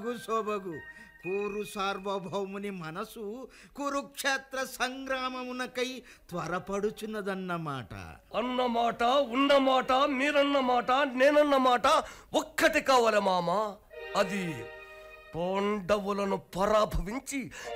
శోభగు కూరు సార్వభౌముని మనసు కురుక్షేత్ర సంగ్రామమునకై త్వరపడుచున్నదన్నమాట. అన్నమాట, ఉన్నమాట, మీరన్నమాట, నేనన్నమాట ఒక్కటి కావాలి మామ. అది పాండవులను పరాభవించి